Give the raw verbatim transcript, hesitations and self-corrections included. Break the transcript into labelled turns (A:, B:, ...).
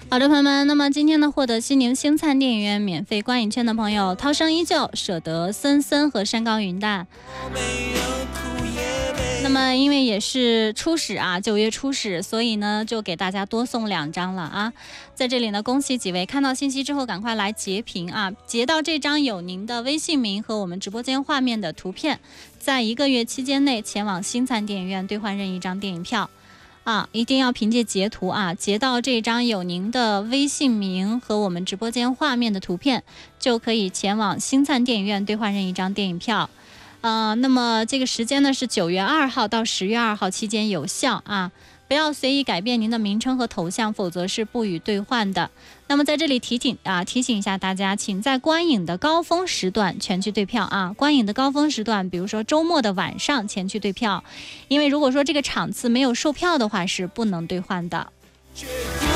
A: 好的，朋友们，那么今天呢，获得西宁星灿电影院免费观影券的朋友，涛声依旧，舍得森森和山高云淡。那么因为也是初始啊，九月初始，所以呢就给大家多送两张了啊。在这里呢，恭喜几位看到信息之后赶快来截屏啊，截到这张有您的微信名和我们直播间画面的图片，在一个月期间内前往星灿电影院兑换任意一张电影票。啊，一定要凭借截图啊，截到这张有您的微信名和我们直播间画面的图片，就可以前往星灿电影院兑换任意一张电影票。呃，那么这个时间呢是九月二号到十月二号期间有效啊，不要随意改变您的名称和头像，否则是不予兑换的。那么在这里提醒啊，提醒一下大家，请在观影的高峰时段前去兑票啊。观影的高峰时段，比如说周末的晚上前去兑票，因为如果说这个场次没有售票的话，是不能兑换的。